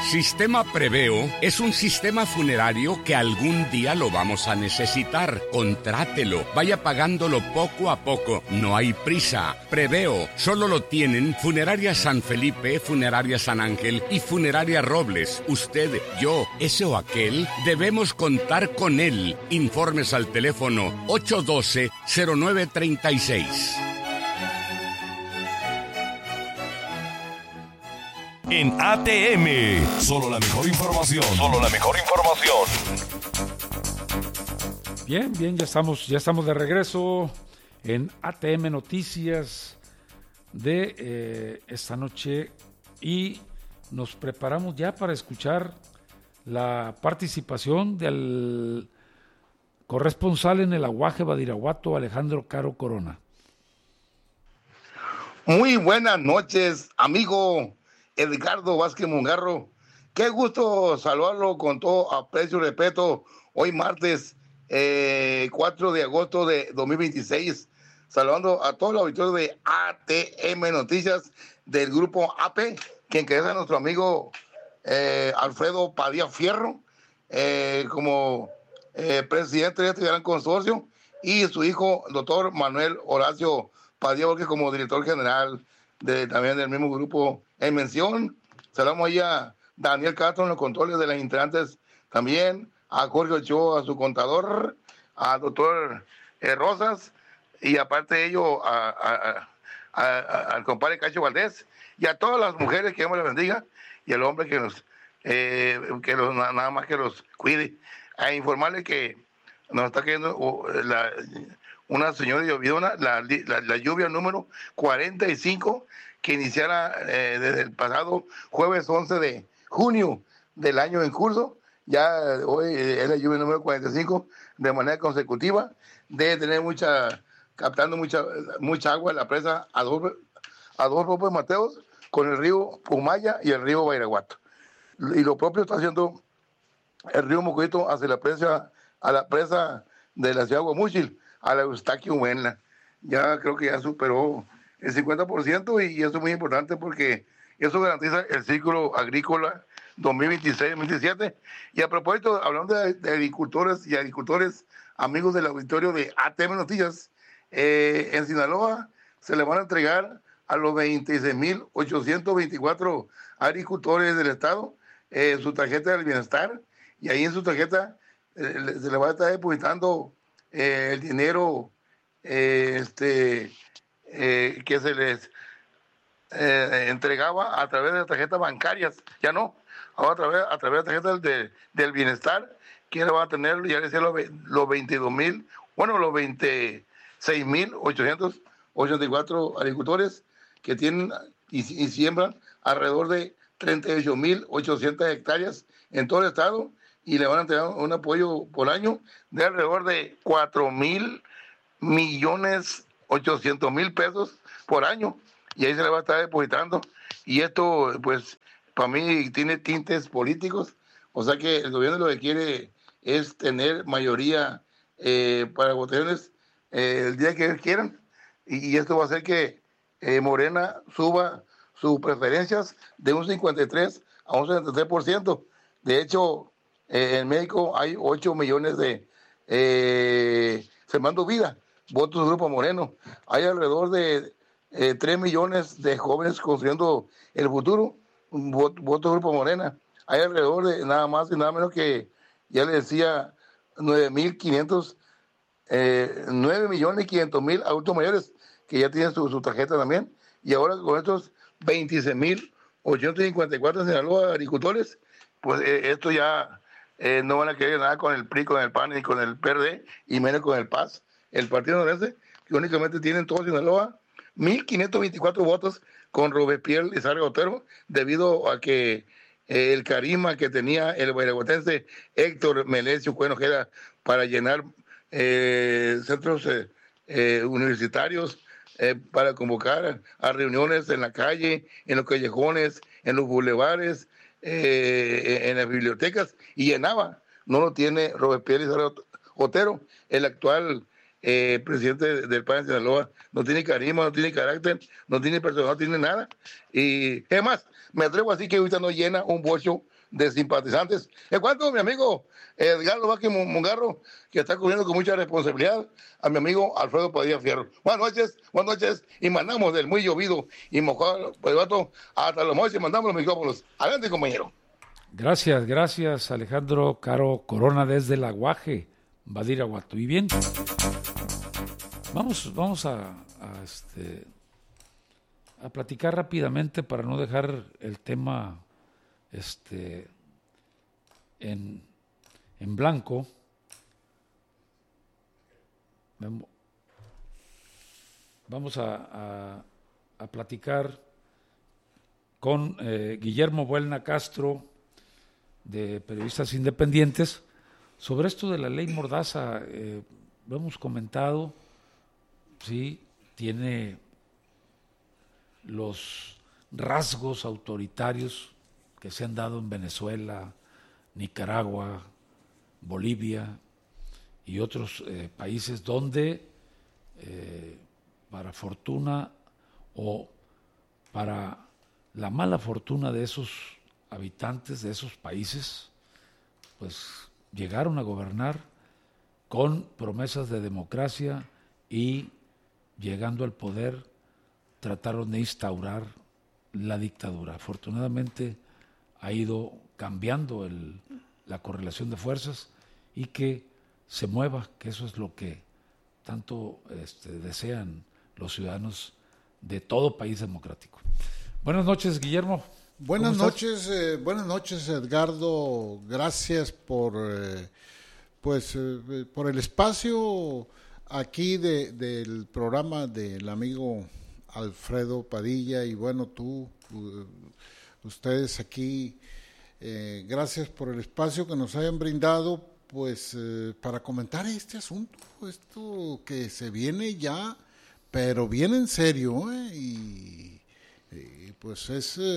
Sistema Preveo es un sistema funerario que algún día lo vamos a necesitar. Contrátelo, vaya pagándolo poco a poco, no hay prisa. Preveo solo lo tienen Funeraria San Felipe, Funeraria San Ángel y Funeraria Robles. Usted, yo, ese o aquel, debemos contar con él. Informes al teléfono 812-0936. En ATM, solo la mejor información. Bien, ya estamos de regreso en ATM Noticias de esta noche y nos preparamos ya para escuchar la participación del corresponsal en el Aguaje Badiraguato, Alejandro Caro Corona. Muy buenas noches, amigo Edgardo Vázquez Mungarro. Qué gusto saludarlo con todo aprecio y respeto. Hoy martes 4 de agosto de 2026. Saludando a todos los auditores de ATM Noticias del grupo AP, que encabeza nuestro amigo Alfredo Padilla Fierro como presidente de este gran consorcio, y su hijo, el doctor Manuel Horacio Padilla Borges, como director general también del mismo grupo en mención. Saludamos ahí a Daniel Castro en los controles de las integrantes también, a Jorge Ochoa, a su contador, al doctor Rosas, y aparte de ello al compadre Cacho Valdés, y a todas las mujeres, que Dios les bendiga, y al hombre nada más que los cuide. A informarle que nos está cayendo una señora lloviona, la lluvia número 45, que iniciara desde el pasado jueves 11 de junio del año en curso. Ya hoy es la lluvia número 45 de manera consecutiva. Debe tener captando mucha agua en la presa Adolfo de Mateos, con el río Pumaya y el río Badiraguato. Y lo propio está haciendo el río Mocoito hacia a la presa de la ciudad de Guamúchil, a la Eustaquio Buenla. Ya creo que ya superó el 50%, y eso es muy importante porque eso garantiza el ciclo agrícola 2026-2027. Y a propósito, hablando de agricultores y agricultores, amigos del auditorio de ATM Noticias, en Sinaloa se le van a entregar a los 26,824 agricultores del estado su tarjeta del bienestar, y ahí en su tarjeta se le va a estar depositando el dinero que se les entregaba a través de tarjetas bancarias. Ya no, ahora a través de tarjetas del bienestar, que van a tener, ya decía, los 26,884 agricultores que tienen y siembran alrededor de 38,800 hectáreas en todo el estado, y le van a entregar un apoyo por año de alrededor de 4,800,000 pesos por año, y ahí se le va a estar depositando. Y esto, pues, para mí tiene tintes políticos, o sea que el gobierno lo que quiere es tener mayoría para votaciones el día que ellos quieran, y esto va a hacer que Morena suba sus preferencias de un 53 a un 73%. De hecho, en México hay 8 millones de Sembrando Vida, votos del Grupo Moreno. Hay alrededor de 3 millones de jóvenes construyendo el futuro, votos del Grupo Morena. Hay alrededor de nada más y nada menos que, ya le decía, 9,500,000 adultos mayores que ya tienen su tarjeta también. Y ahora con estos 26,854 en Sinaloa agricultores, pues esto ya no van a querer nada con el PRI, con el PAN y con el PRD, y menos con el PAS, el Partido Noreste, que únicamente tienen todos en Sinaloa 1,524 votos con Robespierre Lizarra Otero, debido a que el carisma que tenía el badiraguatense Héctor Melesio Cuenojera para llenar centros universitarios, para convocar a reuniones en la calle, en los callejones, en los bulevares, en las bibliotecas, y llenaba. No lo tiene Robespierre Lizarra Otero, el actual presidente del PAN de Sinaloa, no tiene carisma, no tiene carácter, no tiene personalidad, no tiene nada. Y es más, me atrevo a decir que ahorita no llena un bocho de simpatizantes. En cuanto a mi amigo Edgardo Vázquez Mongarro, que está cubriendo con mucha responsabilidad, a mi amigo Alfredo Padilla Fierro. Buenas noches, y mandamos del muy llovido y mojado hasta los moches, mandamos los micrófonos. Adelante, compañero. Gracias, Alejandro Caro Corona desde La Guaje, Badiraguato. Y bien, vamos a platicar rápidamente para no dejar el tema en blanco. Vamos a platicar con Guillermo Buelna Castro, de Periodistas Independientes, sobre esto de la ley Mordaza. Lo hemos comentado, sí, tiene los rasgos autoritarios que se han dado en Venezuela, Nicaragua, Bolivia y otros países donde para fortuna o para la mala fortuna de esos habitantes de esos países, pues llegaron a gobernar con promesas de democracia y llegando al poder trataron de instaurar la dictadura. Afortunadamente ha ido cambiando la correlación de fuerzas y que se mueva, que eso es lo que tanto desean los ciudadanos de todo país democrático. Buenas noches, Guillermo. Buenas noches, Edgardo. Gracias por el espacio aquí del programa del amigo Alfredo Padilla y bueno, ustedes aquí. Gracias por el espacio que nos hayan brindado, pues para comentar este asunto, esto que se viene ya, pero bien en serio, y pues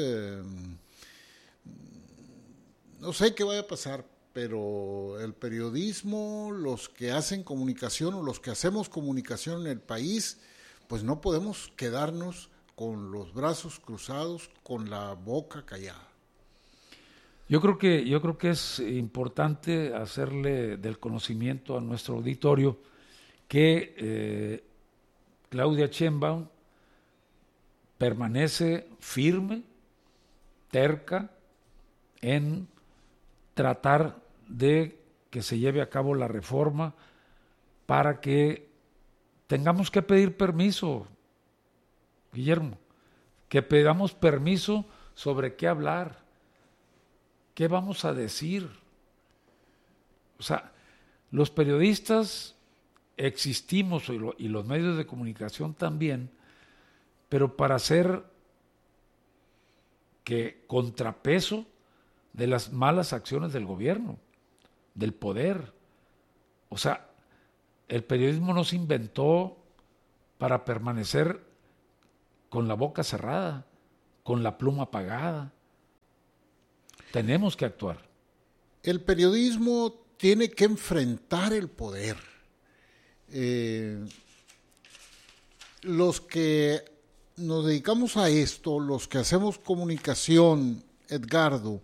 no sé qué vaya a pasar, pero el periodismo, los que hacen comunicación o los que hacemos comunicación en el país, pues no podemos quedarnos con los brazos cruzados, con la boca callada. Yo creo que es importante hacerle del conocimiento a nuestro auditorio que Claudia Sheinbaum permanece firme, terca, en tratar de que se lleve a cabo la reforma para que tengamos que pedir permiso, Guillermo, que pedamos permiso sobre qué hablar, qué vamos a decir. O sea, los periodistas existimos y los medios de comunicación también, pero para hacer que contrapeso de las malas acciones del gobierno, del poder. O sea, el periodismo no se inventó para permanecer con la boca cerrada, con la pluma apagada. Tenemos que actuar. El periodismo tiene que enfrentar el poder. Los que nos dedicamos a esto, los que hacemos comunicación, Edgardo,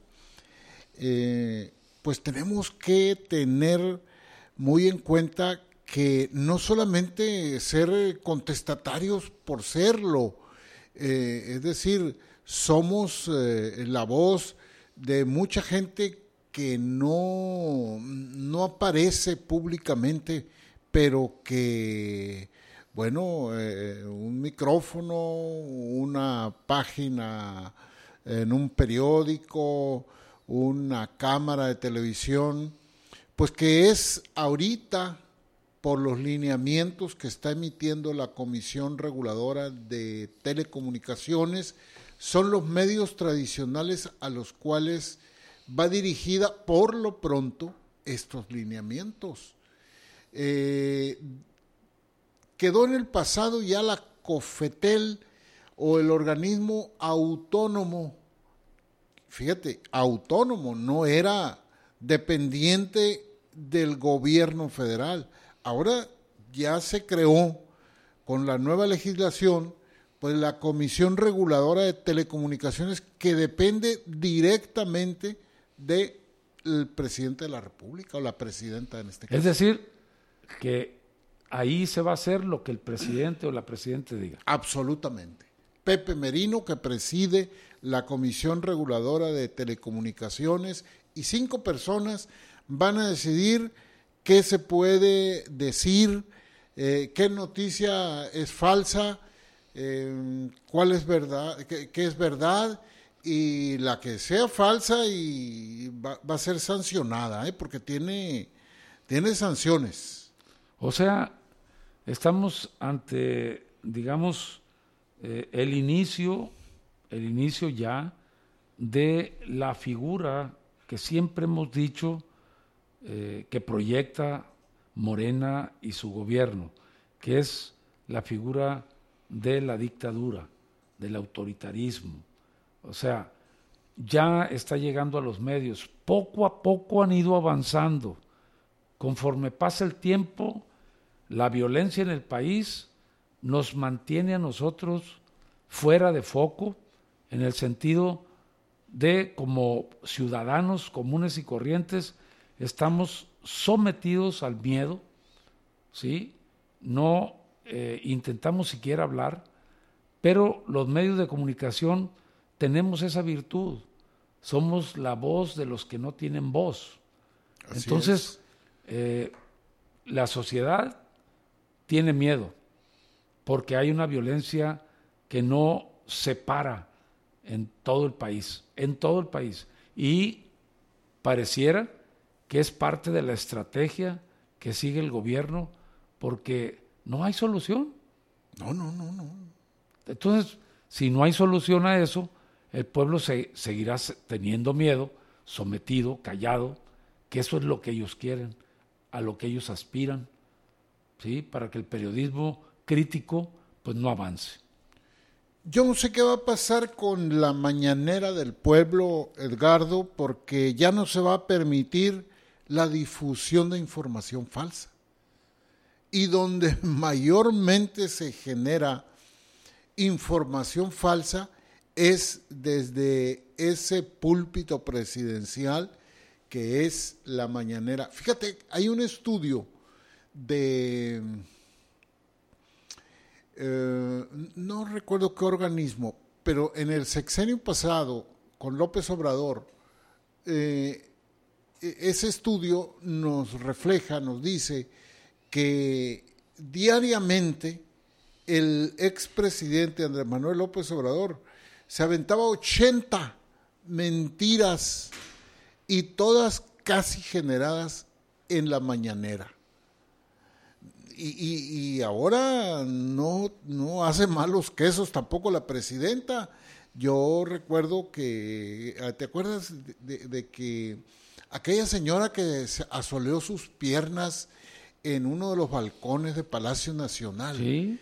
pues tenemos que tener muy en cuenta que no solamente ser contestatarios por serlo, es decir, somos la voz de mucha gente que no aparece públicamente, pero que, bueno, un micrófono, una página en un periódico, una cámara de televisión, pues que es ahorita, por los lineamientos que está emitiendo la Comisión Reguladora de Telecomunicaciones, son los medios tradicionales a los cuales va dirigida por lo pronto estos lineamientos. Quedó en el pasado ya la COFETEL o el organismo autónomo, fíjate, autónomo, no era dependiente del gobierno federal. Ahora ya se creó con la nueva legislación, pues la Comisión Reguladora de Telecomunicaciones, que depende directamente del presidente de la República o la presidenta en este caso. Es decir, que ahí se va a hacer lo que el presidente o la presidenta diga. Absolutamente. Pepe Merino, que preside la Comisión Reguladora de Telecomunicaciones, y 5 personas van a decidir qué se puede decir, qué noticia es falsa, cuál es verdad, qué es verdad, y la que sea falsa y va a ser sancionada, porque tiene sanciones. O sea, estamos ante, digamos, el inicio ya de la figura que siempre hemos dicho que proyecta Morena y su gobierno, que es la figura de la dictadura, del autoritarismo. O sea, ya está llegando a los medios. Poco a poco han ido avanzando. Conforme pasa el tiempo, la violencia en el país nos mantiene a nosotros fuera de foco, en el sentido de, como ciudadanos comunes y corrientes, estamos sometidos al miedo, ¿sí? No intentamos siquiera hablar, pero los medios de comunicación tenemos esa virtud, somos la voz de los que no tienen voz. Así Entonces, la sociedad tiene miedo, porque hay una violencia que no separa en todo el país, y pareciera que es parte de la estrategia que sigue el gobierno, porque no hay solución. No. Entonces, si no hay solución a eso, el pueblo seguirá teniendo miedo, sometido, callado, que eso es lo que ellos quieren, a lo que ellos aspiran, ¿sí? Para que el periodismo crítico pues no avance. Yo no sé qué va a pasar con la mañanera del pueblo, Edgardo, porque ya no se va a permitir la difusión de información falsa. Y donde mayormente se genera información falsa es desde ese púlpito presidencial que es la mañanera. Fíjate, hay un estudio de, no recuerdo qué organismo, pero en el sexenio pasado, con López Obrador, ese estudio nos refleja, nos dice que diariamente el expresidente Andrés Manuel López Obrador se aventaba 80 mentiras y todas casi generadas en la mañanera. Y ahora no hace malos quesos tampoco la presidenta. Yo recuerdo que, ¿te acuerdas de que aquella señora que se asoleó sus piernas en uno de los balcones de Palacio Nacional? Sí.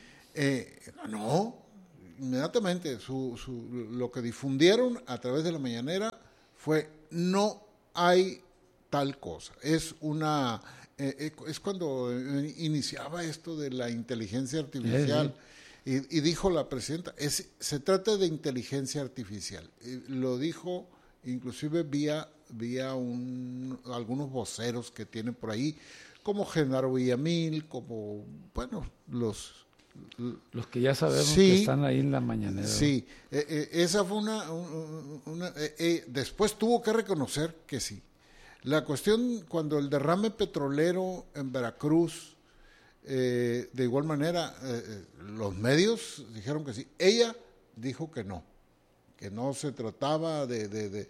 Inmediatamente lo que difundieron a través de la mañanera fue: no hay tal cosa. Es cuando iniciaba esto de la inteligencia artificial. Y dijo la presidenta, se trata de inteligencia artificial. Lo dijo inclusive vía algunos voceros que tienen por ahí, como Genaro Villamil, como, bueno, los que ya sabemos, sí, que están ahí en la mañanera. Sí, esa fue después tuvo que reconocer que sí. La cuestión, cuando el derrame petrolero en Veracruz, de igual manera, los medios dijeron que sí. Ella dijo que no se trataba de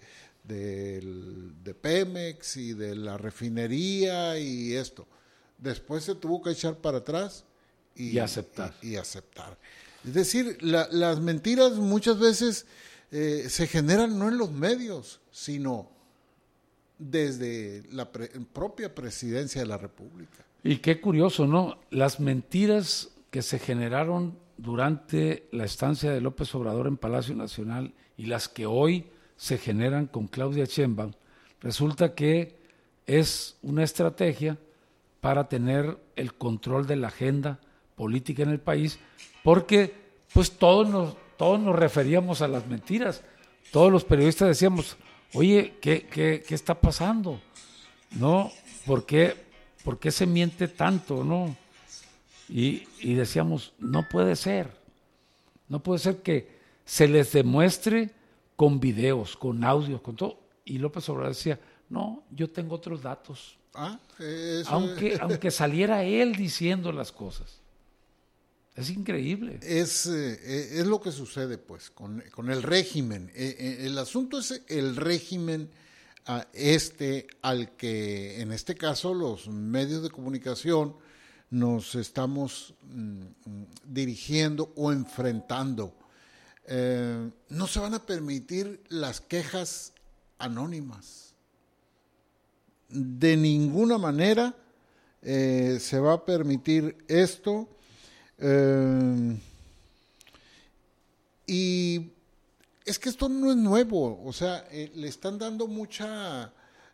Pemex y de la refinería y esto. Después se tuvo que echar para atrás y aceptar. Es decir, las mentiras muchas veces se generan no en los medios, sino desde la propia presidencia de la República. Y qué curioso, ¿no? Las mentiras que se generaron durante la estancia de López Obrador en Palacio Nacional y las que hoy se generan con Claudia Sheinbaum, resulta que es una estrategia para tener el control de la agenda política en el país, porque pues todos nos referíamos a las mentiras. Todos los periodistas decíamos, oye, ¿qué está pasando? ¿No? ¿Por qué se miente tanto? ¿No? Y decíamos, no puede ser que se les demuestre con videos, con audios, con todo. Y López Obrador decía, no, yo tengo otros datos. Aunque saliera él diciendo las cosas. Es increíble. Es lo que sucede, pues, con el régimen. El asunto es el régimen al que, en este caso, los medios de comunicación nos estamos dirigiendo o enfrentando. No se van a permitir las quejas anónimas. De ninguna manera se va a permitir esto. Y es que esto no es nuevo, o sea, le están dando mucha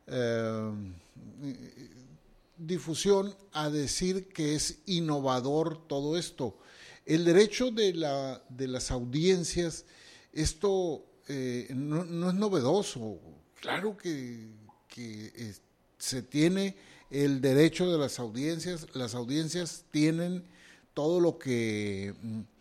difusión a decir que es innovador todo esto. El derecho de las audiencias, esto no es novedoso. Claro que se tiene el derecho de las audiencias tienen todo lo que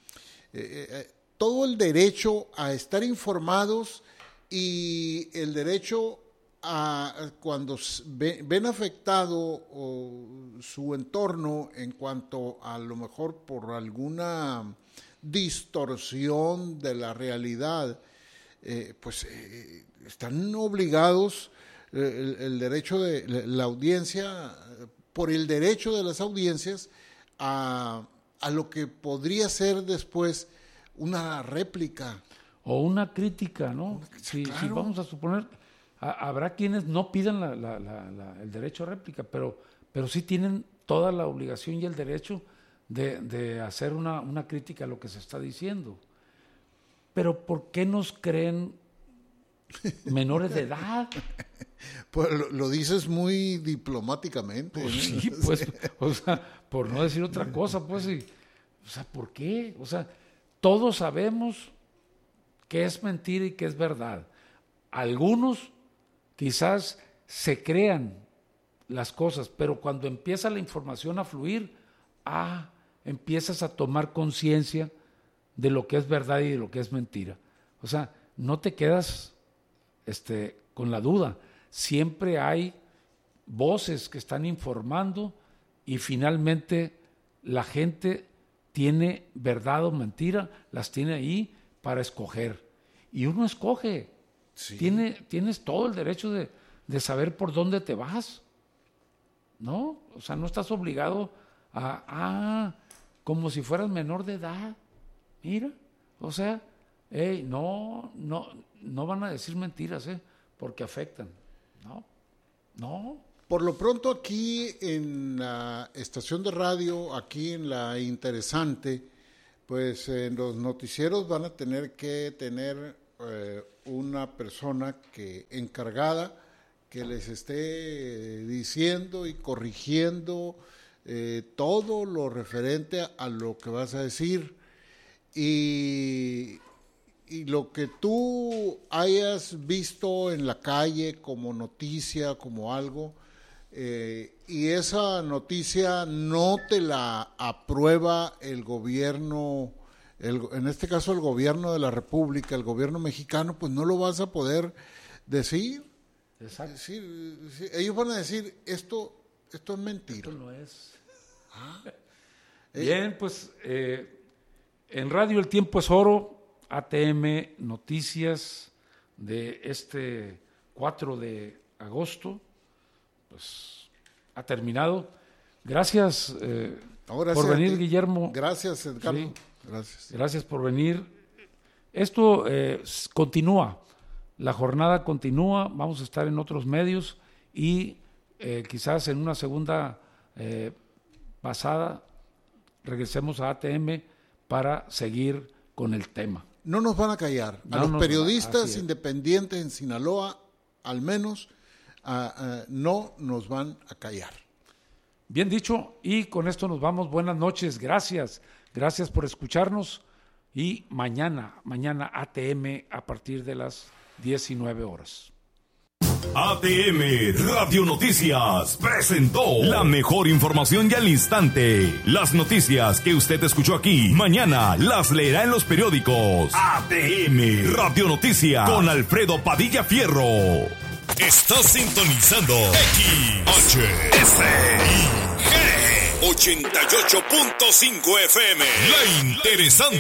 todo el derecho a estar informados y el derecho a cuando ven afectado su entorno en cuanto a lo mejor por alguna distorsión de la realidad, pues están obligados el derecho de la audiencia, por el derecho de las audiencias a lo que podría ser después una réplica. O una crítica, ¿no? Si vamos a suponer, habrá quienes no pidan el derecho a réplica, pero sí tienen toda la obligación y el derecho de hacer una crítica a lo que se está diciendo. Pero ¿por qué nos creen menores de edad? Pues lo dices muy diplomáticamente. Pues sí, pues, o sea, por no decir otra cosa, pues, o sea, ¿por qué? O sea, todos sabemos que es mentira y que es verdad. Algunos quizás se crean las cosas, pero cuando empieza la información a fluir, empiezas a tomar conciencia de lo que es verdad y de lo que es mentira. O sea, no te quedas con la duda. Siempre hay voces que están informando y finalmente la gente tiene verdad o mentira, las tiene ahí para escoger. Y uno escoge. Sí. Tienes todo el derecho de saber por dónde te vas, ¿no? O sea, no estás obligado como si fueras menor de edad. Mira, o sea, no van a decir mentiras, porque afectan. No. Por lo pronto aquí en la estación de radio, aquí en La Interesante, pues en los noticieros van a tener que tener una persona encargada que les esté diciendo y corrigiendo todo lo referente a lo que vas a decir y lo que tú hayas visto en la calle como noticia, como algo, y esa noticia no te la aprueba el gobierno, en este caso el gobierno de la República, el gobierno mexicano, pues no lo vas a poder decir. Exacto. Sí, ellos van a decir, esto es mentira. Esto no es. Bien, pues en Radio El Tiempo es Oro, ATM Noticias de este 4 de agosto, pues ha terminado. Gracias por venir, Guillermo. Gracias, Edgardo. Sí. Gracias por venir. Esto continúa, la jornada continúa, vamos a estar en otros medios y quizás en una segunda pasada regresemos a ATM para seguir con el tema. No nos van a callar. A los periodistas independientes en Sinaloa, al menos, no nos van a callar. Bien dicho, y con esto nos vamos. Buenas noches, gracias por escucharnos, y mañana ATM a partir de las 19 horas. ATM Radio Noticias presentó la mejor información y al instante. Las noticias que usted escuchó aquí, mañana las leerá en los periódicos. ATM Radio Noticias con Alfredo Padilla Fierro. Estás sintonizando XHSIG 88.5 FM. La interesante.